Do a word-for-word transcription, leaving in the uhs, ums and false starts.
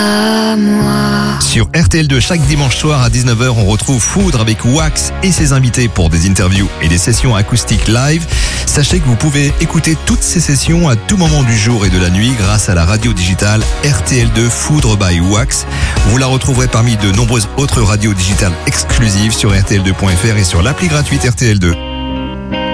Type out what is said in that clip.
À moi. Sur R T L deux, chaque dimanche soir à dix-neuf heures, on retrouve Foudre avec Wax et ses invités pour des interviews et des sessions acoustiques live. Sachez que vous pouvez écouter toutes ces sessions à tout moment du jour et de la nuit grâce à la radio digitale R T L deux Foudre by Wax. Vous la retrouverez parmi de nombreuses autres radios digitales exclusives sur R T L deux point F R et sur l'appli gratuite R T L deux.